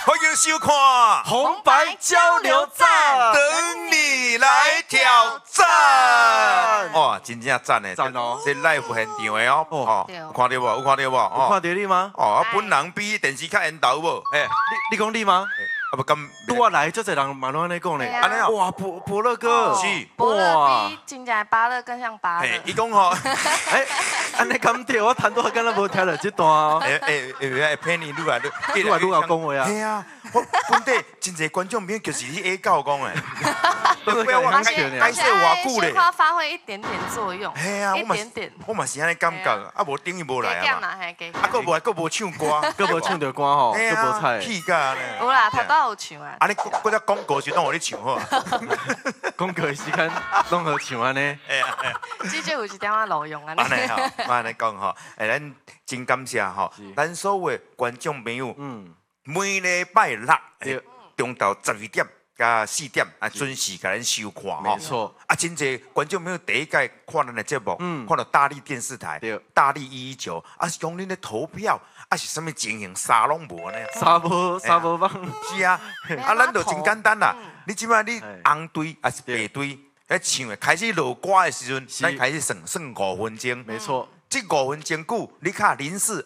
欢迎收看红白交流战， 等你来挑战。哇，真正赞的， 赞哦！ 这 live 现场的哦，哦，有看到无？有看到无？ 有看到你吗？ 哦，本人比电视较缘投无？嘿， 你讲你吗？ 啊不咁， 拄啊来，这侪人嘛拢安尼讲咧。 安尼哦， 哇，伯乐哥， 是伯乐比真正芭乐更像芭乐。 伊讲吼， 哎，安尼咁对，我谈多敢若无听到这段哦。 骗你愈来愈有讲话啊。 系啊，我本地真侪观众朋友就是你 A 教讲诶， 都是我解释偌久咧。 花发挥一点点作用。 系啊， 一点点。 我嘛是安尼感觉，啊无等于无来啊嘛。啊，佫无唱歌， 佫无唱着歌吼，佫无菜。 屁噶呢？ 有啦，头都有唱啊。 啊，你佫只广告时拢互你唱好啊。 广告时间拢好唱安尼。 哎呀哎呀， 这就有一点仔路用安尼。 安尼吼，安尼讲吼，咱真感谢吼，咱所有观众朋友，每礼拜六中昼12点加4点啊，准时甲咱收看吼。 没错。 啊，真侪观众朋友第一届看咱的节目，看到大力电视台、大力119，啊是讲恁咧投票，啊是啥物情形，啥拢无呢？ 啥无放。 是啊，啊咱就真简单啦。你即摆你红队还是白队？喺唱的开始落歌的时阵，咱开始算5分钟。 没错， 这5分钟久，你卡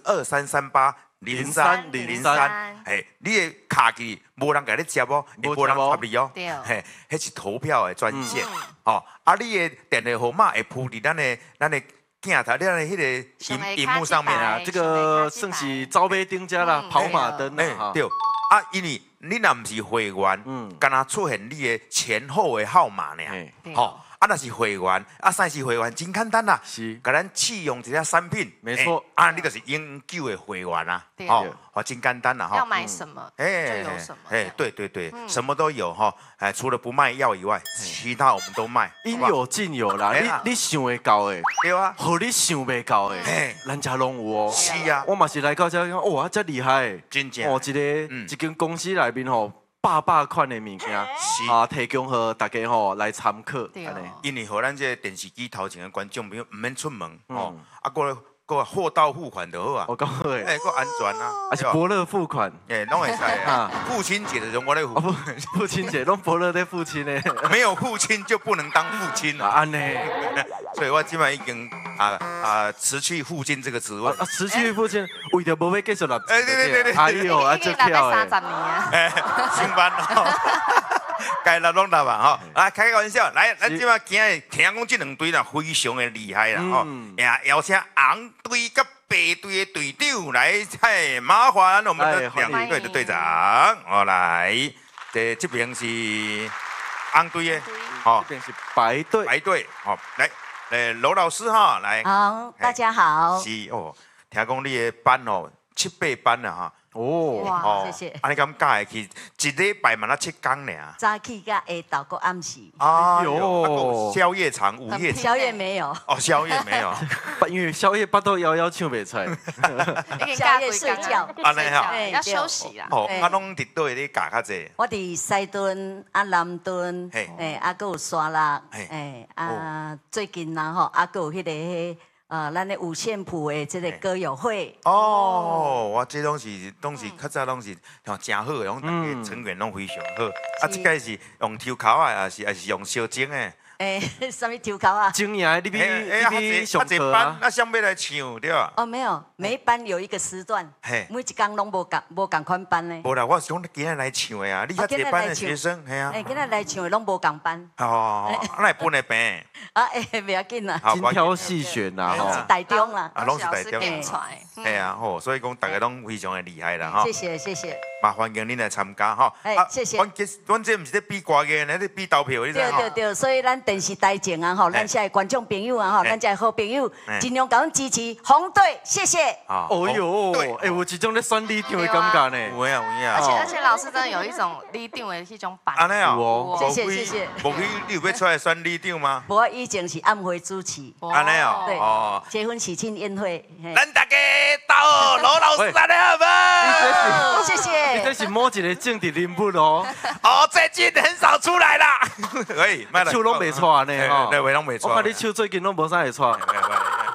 0423380303，嘿，你的卡去，无人甲你接哦，也无人插你哦，嘿，迄是投票的专线哦。啊，你的电话号码会铺伫咱的镜头，咱的迄个荧幕上面啊。 这个算是招牌顶家啦，跑马灯啊。 对，啊，因为你若唔是会员，敢若出现你的前后的号码呢，吼。啊，若是会员，啊，啥是会员？真简单啦， 是， 甲咱试用一下产品， 没错， 啊，你就是永久的会员啦，哦，真简单啦， 哈。要买什么就有什么。 哎，对，什么都有哈，哎，除了不卖药以外，其他我们都卖， 应有尽有啦。你想会到的， 对啊， 和你想袂到的，咱家拢有哦。 是啊， 我嘛是来到这，哇，这厉害， 真正， 哦，一间公司内面吼。百款的物件，啊，提供予大家吼来参考，安尼。 因为互咱这电视机头前的观众朋友唔免出门，哦，啊，个货到付款就好啊。 我讲好诶， 个安全啊， 而且伯乐付款， 拢会使啊。父亲节的人我咧付， 父亲节拢伯乐在父亲呢， 没有父亲就不能当父亲啊，安尼。 所以我基本上已经辞去父亲这个职位。 辞去父亲，为着无要继续落。 对。 哎呦，啊，这跳诶。 30年啊。 上班咯。该拿拢拿吧吼，啊，开个玩笑，来，咱即摆今日听讲这两队啦，非常的厉害啦吼，邀请红队甲白队的队长来，嗨，麻烦我们的两队的队长，哦来，这边是红队的， 哦，这边是白队， 好，来，罗老师哈，来， 好，大家好， 是哦，听讲你的班哦，7、8班啦哈。 哇，谢谢。 啊，你咁教去一礼拜嘛，那7天尔。 早起甲下昼个暗时。 哎呦，宵夜场、午夜场。 宵夜没有。 哦，宵夜没有， 因为宵夜巴肚枵唱袂出来。 宵夜睡觉。 安尼哈， 要休息啦。 哦，啊，拢伫倒咧教较济。 我伫西屯、南屯，啊，佮有沙拉，最近然后啊，佮有迄个。咱的五线谱的这个歌友会哦，我这拢是较早拢是真好的，拢大家成员拢非常好。啊，这个是用抽口啊，还是用烧精的？ 什么抽口啊？ 精呀，你比上课啊？ 那想要来唱对吧？ 哦，没有，每一班有一个时段，每一天拢无共款班呢。 无啦，我是讲今日来唱的啊，你遐一班的学生，系啊。 今日来唱的拢无共班。 哦，那分的病。 啊，不要紧啦， 精挑细选呐， 拢是台中啦， 拢是台中。 系啊，吼，所以讲大家拢非常的厉害啦，哈。 谢谢。 嘛，欢迎恁来参加哈。 谢谢。 阮这毋是咧比歌艺，咧比投票，你知道对，所以咱电视台前啊，吼，咱遮的观众朋友啊，吼，咱遮的好朋友，尽量甲阮支持红队，谢谢。 哦哟，有一种咧选里长的感觉呢。 有啊。 而且老师真的有一种里长的迄种版。 安尼啊， 谢谢。 无去你有要出来选里长吗？ 我以前是暗会主持。 安尼啊， 对，结婚喜庆宴会。 咱大家到罗老师安尼好不？ 谢谢。 你这是某一个政治人物哦。 哦，最近很少出来啦。 喂，手拢袂错呢， 对，拢袂错。 我看你手最近拢无啥会错。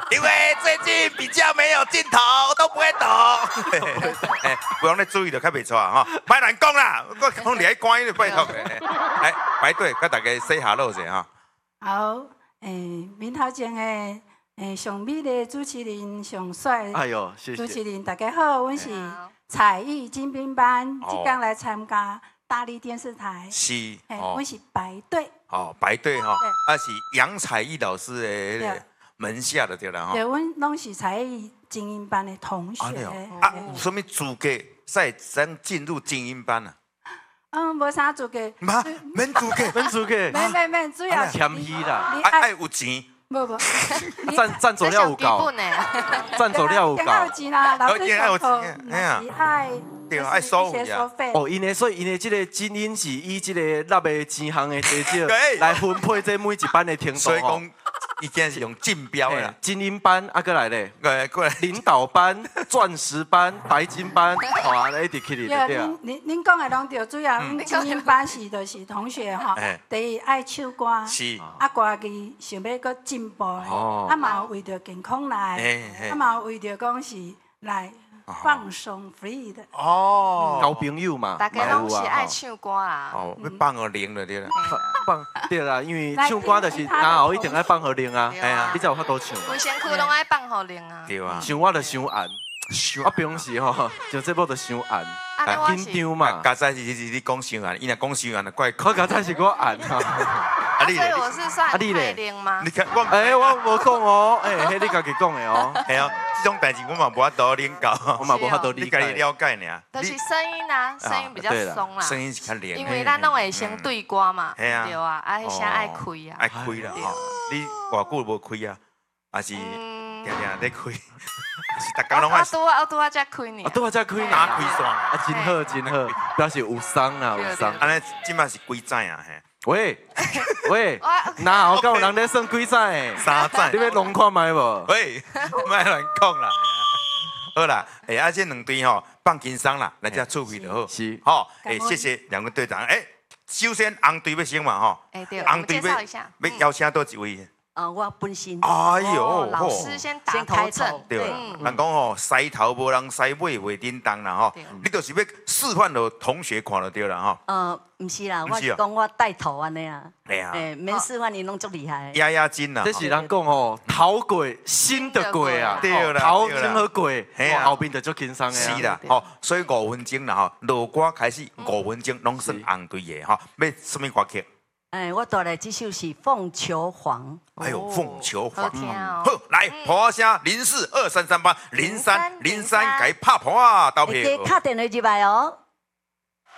因为最近比较没有镜头，都不会抖。不用咧注意就较袂错哈，别乱讲啦，我讲你爱关就拜托。来排队，跟大家 say hello 者哈。 好，面头前的上美的主持人，上帅。 哎呦，谢谢。 主持人大家好，我是才艺精兵班，即天来参加大力电视台。 是， 我是白队。 哦，白队哈，是杨采艺老师的门下的对啦哈。 对，阮拢是才艺精英班的同学。 啊，有什么资格才进入精英班啊？ 无啥资格。 免资格， 免资格。 免，主要谦虚啦。 爱有钱。 无， 赞助了有够，赞助了有够。 有钱啦，老师上课是爱， 对，爱收费。 哦，所以因的这个精英是以这个纳的钱行的多少来分配这每一班的程度。 所以讲，伊今日是用竞标的啦， 精英班啊，过来咧， 过来， 领导班、钻石班、白金班，好啊，一直去哩对啊。 您讲的拢对，主要精英班是就是同学吼，第一爱唱歌，啊歌技想要搁进步的，啊嘛有为着健康来，啊嘛有为着讲是来放松 free 的。 哦，交朋友嘛， 大家拢是爱唱歌啦。 哦，要放个铃了对啦。 放对啦，因为唱歌就是然后一定爱放互铃啊，哎呀，你才有法度唱。 规身躯拢爱放互铃啊。 对啊。 唱我就伤暗，我平时吼就这部就伤暗，紧张嘛。 刚才是你讲伤暗，伊若讲伤暗就怪。 我刚才是我暗啊。 所以我是算太灵吗？ 你看我， 我无讲哦，迄你家己讲的哦。 系啊，这种代志我嘛无法度领教， 我嘛无法度理解。 你家己了解呢？ 就是声音啊，声音比较松啦。 声音是较灵。 因为咱拢会先对歌嘛，对啊，迄声爱开啊。 爱开啦，你偌久无开啊？还是定定咧开？是逐工拢爱。 我拄啊才开呢。 拄啊才开呢。 打开线啊，真好真好，表示有伤啊有伤。 安尼即摆是几载啊？嘿。 喂，哪有够人咧算几载诶 ？3载， 你要弄看卖无？ 喂，莫乱讲啦。好啦，啊，这两队吼放轻松啦，来遮趣味就好。 是， 好，谢谢两位队长。首先红队要先嘛吼。 对，红队要邀请到几位？ 我本身。 哎呦， 老师先打头阵。 对，人讲吼，西头无人西尾袂叮当啦吼。你就是要示范给同学看就对啦吼。 唔是啦，我是讲我带头安尼啊。 系啊。 免示范，你拢足厉害。 压压惊啦。 这是人讲吼，头过心的过啊。 对啦。 头先好过，后边就足轻松的。 是啦，吼，所以5分钟啦吼，落歌开始5分钟，拢算红队的吼。要什么歌曲？ 我带来这首是《凤求凰》。 哎呦，凤求凰， 好， 来，破声0423380303，给拍破啊，投票。 打电话入来哦。